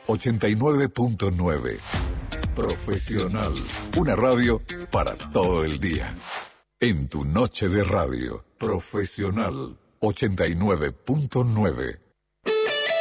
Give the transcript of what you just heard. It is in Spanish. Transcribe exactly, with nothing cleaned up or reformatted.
ochenta y nueve punto nueve. Profesional. Una radio para todo el día. En tu noche de radio. Profesional. ochenta y nueve punto nueve.